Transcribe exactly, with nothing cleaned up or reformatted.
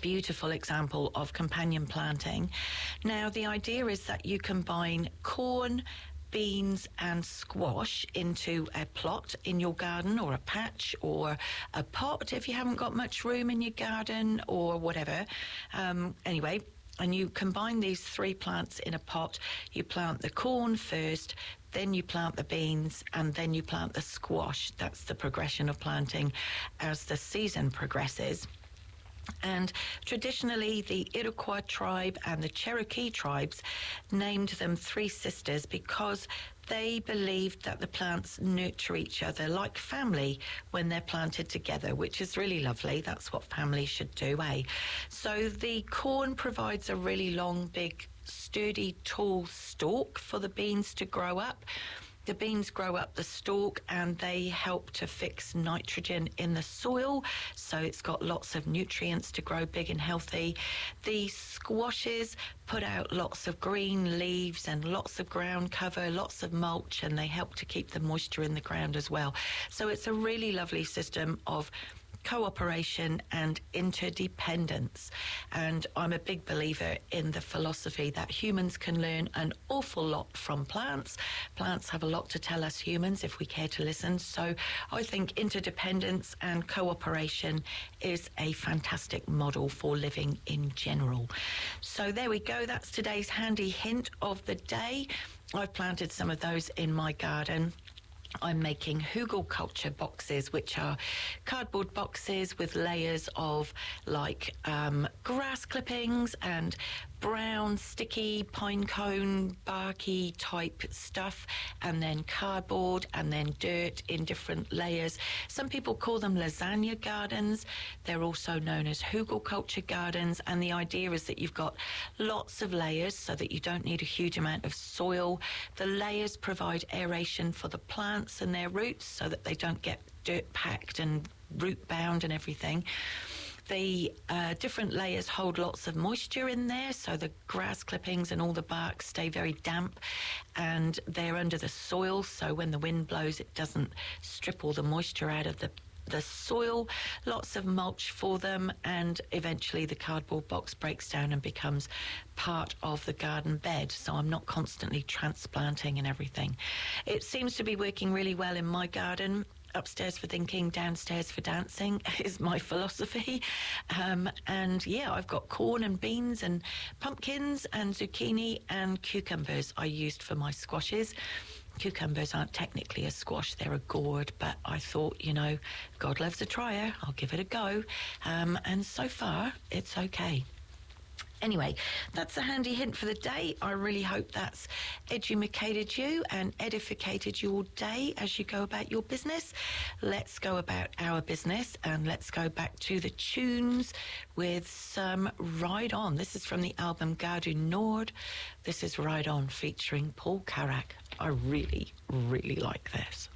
beautiful example of companion planting. Now, the idea is that you combine corn, beans and squash into a plot in your garden, or a patch, or a pot if you haven't got much room in your garden, or whatever. Um, anyway, and you combine these three plants in a pot. You plant the corn first, then you plant the beans, and then you plant the squash. That's the progression of planting as the season progresses. And traditionally, the Iroquois tribe and the Cherokee tribes named them Three Sisters because they believed that the plants nurture each other like family when they're planted together, which is really lovely. That's what family should do, eh? So the corn provides a really long, big, sturdy, tall stalk for the beans to grow up. The beans grow up the stalk and they help to fix nitrogen in the soil, so it's got lots of nutrients to grow big and healthy. The squashes put out lots of green leaves and lots of ground cover, lots of mulch, and they help to keep the moisture in the ground as well. So it's a really lovely system of cooperation and interdependence. And I'm a big believer in the philosophy that humans can learn an awful lot from plants. Plants have a lot to tell us humans if we care to listen. So I think interdependence and cooperation is a fantastic model for living in general. So there we go. That's today's handy hint of the day. I've planted some of those in my garden. I'm making hugelkultur boxes, which are cardboard boxes with layers of like um, grass clippings and brown, sticky, pine cone, barky type stuff, and then cardboard, and then dirt in different layers. Some people call them lasagna gardens. They're also known as hugelkultur gardens, and the idea is that you've got lots of layers so that you don't need a huge amount of soil. The layers provide aeration for the plants and their roots so that they don't get dirt packed and root bound and everything. The uh, different layers hold lots of moisture in there, so the grass clippings and all the bark stay very damp, and they're under the soil, so when the wind blows it doesn't strip all the moisture out of the the soil. Lots of mulch for them, and eventually the cardboard box breaks down and becomes part of the garden bed, so I'm not constantly transplanting and everything. It seems to be working really well in my garden. Upstairs for thinking, downstairs for dancing is my philosophy. Um, and yeah, I've got corn and beans and pumpkins and zucchini and cucumbers I used for my squashes. Cucumbers aren't technically a squash, they're a gourd, but I thought, you know, God loves a trier, I'll give it a go. Um, and so far, it's okay. Anyway, that's a handy hint for the day. I really hope that's educated you and edificated your day as you go about your business. Let's go about our business and let's go back to the tunes with some Ride On. This is from the album Gare du Nord. This is Ride On featuring Paul Carrack. I really, really like this.